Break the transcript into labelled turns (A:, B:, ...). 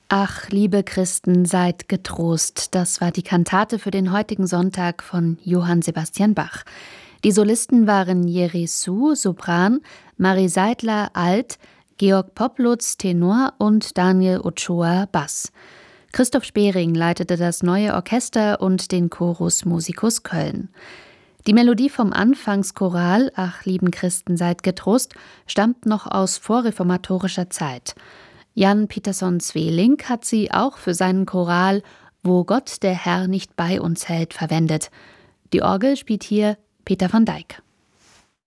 A: Ach, liebe Christen, seid getrost. Das war die Kantate für den heutigen Sonntag von Johann Sebastian Bach. Die Solisten waren Jerry Su, Sopran, Marie Seidler, Alt, Georg Poplutz, Tenor und Daniel Ochoa, Bass. Christoph Spering leitete das Neue Orchester und den Chorus Musicus Köln. Die Melodie vom Anfangschoral »Ach, lieben Christen, seid getrost« stammt noch aus vorreformatorischer Zeit. Jan Pietersson-Zweling hat sie auch für seinen Choral »Wo Gott der Herr nicht bei uns hält« verwendet. Die Orgel spielt hier Peter van Dijk.